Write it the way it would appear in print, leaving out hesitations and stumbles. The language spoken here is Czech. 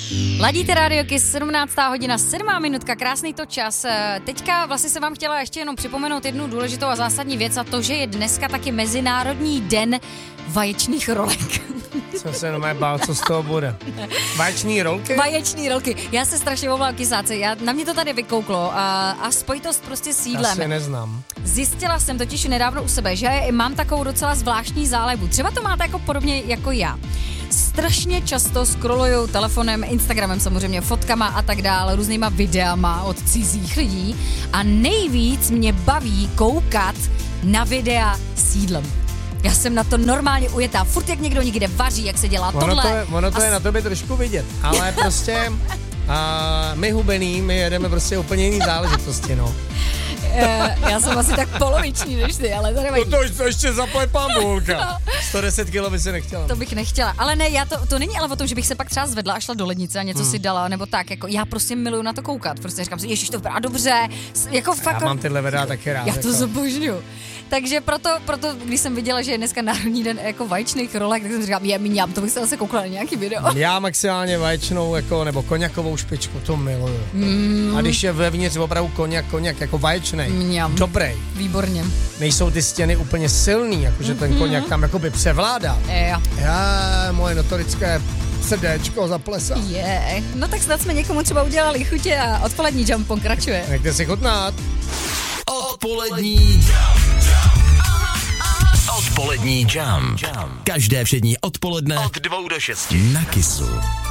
Ladíte Radio Kiss, 17. hodina, 7. minutka, krásný to čas. Teďka vlastně se vám chtěla ještě jenom připomenout jednu důležitou a zásadní věc a to, že je dneska taky Mezinárodní den vaječných rolek. Jsem se jenom bál, co z toho bude. Vaječný rolky? Vaječný rolky. Já se strašně omlouvám, kysáci. Na mě to tady vykouklo a spojitost prostě s jídlem. Já se neznám. Zjistila jsem totiž nedávno u sebe, že mám takovou docela zvláštní zálebu. Třeba to máte jako podobně jako já. Strašně často scrolluju telefonem, Instagramem samozřejmě, fotkama a tak dále, různýma videama od cizích lidí a nejvíc mě baví koukat na videa s jídlem. Já jsem na to normálně ujetá. Furt jak někdo někde vaří, jak se dělá tohle. Ono to je na tobě trošku vidět, ale prostě my hubený, my jedeme prostě úplně jiný záležitosti, no. Já jsem asi tak poloviční než ty, ale to nevadí. To ještě zaplej pambulka. 110 kilo by si nechtěla. To bych nechtěla, ale ne, to není ale o tom, že bych se pak třeba zvedla a šla do lednice a něco si dala, nebo tak, jako já prostě miluju na to koukat, prostě říkám si, ježiš, to vypadá dobře, jako fakt. Já mám tyhle videa taky rád. Já to zbožňuju. Takže proto, když jsem viděla, že je dneska Národní den jako vaječných rolek, tak jsem říkala, mňam, to bych se zase koukala na nějaký video. Já maximálně vaječnou jako, nebo koňakovou špičku, to miluju. A když je vevnitř opravdu koňak jako vaječnej, dobrý. Výborně. Nejsou ty stěny úplně silný, jakože ten koňak tam jakoby převládá. Moje notorické srdéčko zaplesá. No tak snad jsme někomu třeba udělali chutě a odpolední jump pokračuje. Nechte si chutnat. Odpolední jump. Každé všední odpoledne od 2 do 6 na Kissu.